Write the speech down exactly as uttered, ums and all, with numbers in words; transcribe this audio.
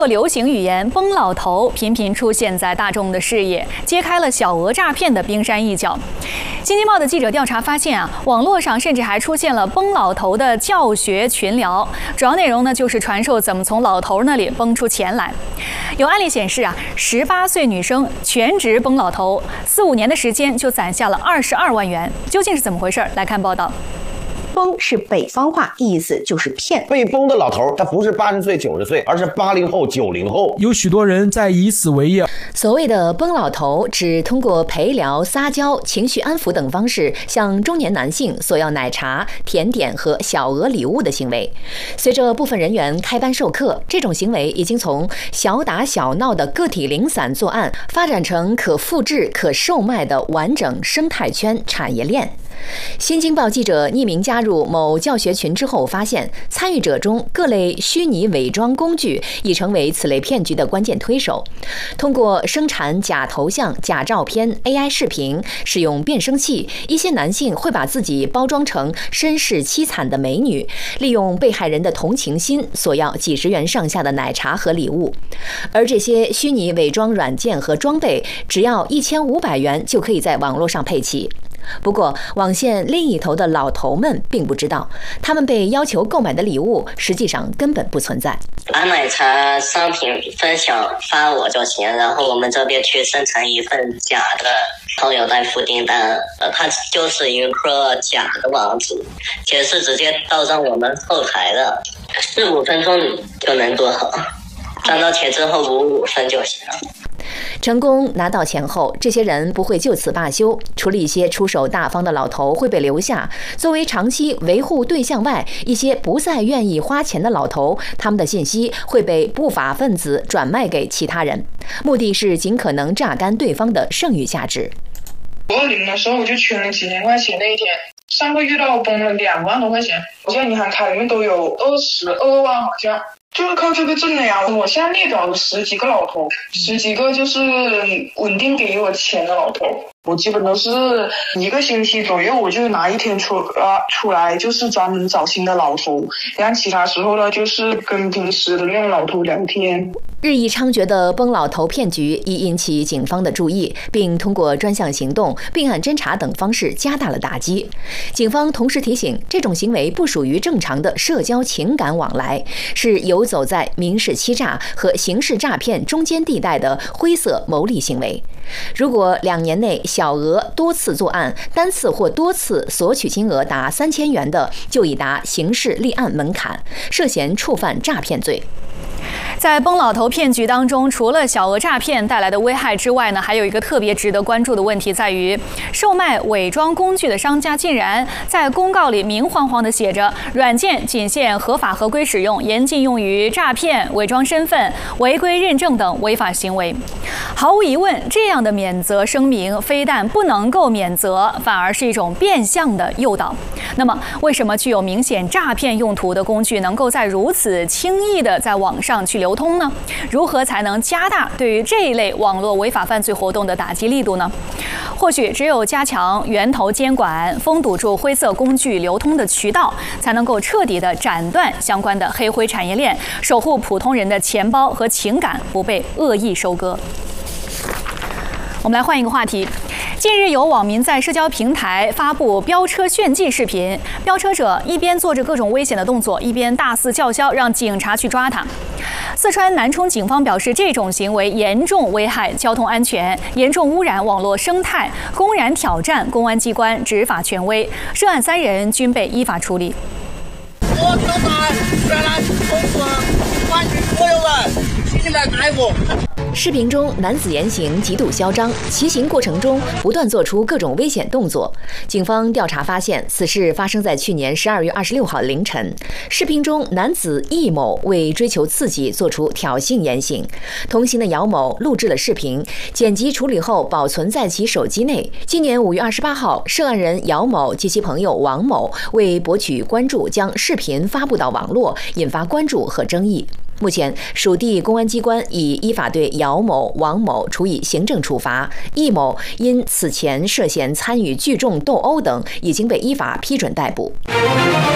流行语言"崩老头"频频出现在大众的视野，揭开了小额诈骗的冰山一角。新京报的记者调查发现啊，网络上甚至还出现了崩老头的教学群聊，主要内容呢就是传授怎么从老头那里崩出钱来。有案例显示啊，十八岁女生全职崩老头，四五年的时间就攒下了二十二万元，究竟是怎么回事？来看报道。 崩是北方话，意思就是骗。 被崩的老头，他不是八十岁、九十岁，而是八零后、九零后。 有许多人在以此为业。 所谓的崩老头，指通过陪聊、撒娇、情绪安抚等方式，向中年男性索要奶茶、甜点和小额礼物的行为。随着部分人员开班授课，这种行为已经从小打小闹的个体零散作案，发展成可复制、可售卖的完整生态圈产业链。新京报记者匿名加入某教学群之后，发现参与者中各类虚拟伪装工具已成为此类骗局的关键推手。通过生产假头像、假照片、A I 视频，使用变声器，一些男性会把自己包装成身世凄惨的美女，利用被害人的同情心索要几十元上下的奶茶和礼物。而这些虚拟伪装软件和装备，只要一千五百元就可以在网络上配齐。不过，网线另一头的老头们并不知道，他们被要求购买的礼物实际上根本不存在。 把奶茶商品分享发我就行，然后我们这边去生成一份假的朋友代付订单，呃，它就是一个假的网址，且是直接到上我们后台的，四五分钟就能做好，赚到钱之后五五分就行了。 成功拿到钱后，这些人不会就此罢休，除了一些出手大方的老头会被留下，作为长期维护对象外，一些不再愿意花钱的老头，他们的信息会被不法分子转卖给其他人，目的是尽可能榨干对方的剩余价值。 二零的时候我就存了几千块钱，那一天上个月到崩了两万多块钱，我现在银行卡里面都有二十二万，好像就是靠这个挣的呀。我现在列表有十几个老头，十几个就是稳定给我钱的老头，我基本都是一个星期左右我就拿一天出啊出来，就是专门找新的老头，然后其他时候呢就是跟平时的那种老头聊天。 日益猖獗的崩老头骗局已引起警方的注意，并通过专项行动、并案侦查等方式加大了打击。警方同时提醒，这种行为不属于正常的社交情感往来，是游走在民事欺诈和刑事诈骗中间地带的灰色牟利行为。如果两年内小额多次作案，单次或多次索取金额达三千元的，就已达刑事立案门槛，涉嫌触犯诈骗罪。 在崩老头骗局当中，除了小额诈骗带来的危害之外呢，还有一个特别值得关注的问题在于，售卖伪装工具的商家竟然在公告里明晃晃地写着“软件仅限合法合规使用，严禁用于诈骗、伪装身份、违规认证等违法行为”。毫无疑问，这样的免责声明非但不能够免责，反而是一种变相的诱导。那么，为什么具有明显诈骗用途的工具能够在如此轻易的在网上去流通呢？如何才能加大对于这一类网络违法犯罪活动的打击力度呢？或许只有加强源头监管，封堵住灰色工具流通的渠道，才能够彻底的斩断相关的黑灰产业链，守护普通人的钱包和情感不被恶意收割。我们来换一个话题。近日有网民在社交平台发布飙车炫技视频，飙车者一边做着各种危险的动作，一边大肆叫嚣让警察去抓他。四川南充警方表示，这种行为严重危害交通安全，严重污染网络生态，公然挑战公安机关执法权威。涉案三人均被依法处理。 我表达全然控制关于所有人新的开幕。 视频中，男子言行极度嚣张，骑行过程中不断做出各种危险动作。警方调查发现，此事发生在去年十二月二十六号凌晨。视频中，男子易某为追求刺激做出挑衅言行，同行的姚某录制了视频，剪辑处理后保存在其手机内。今年五月二十八号，涉案人姚某及其朋友王某为博取关注，将视频发布到网络，引发关注和争议。目前，属地公安机关已依法对姚某、王某处以行政处罚，易某因此前涉嫌参与聚众斗殴等，已经被依法批准逮捕。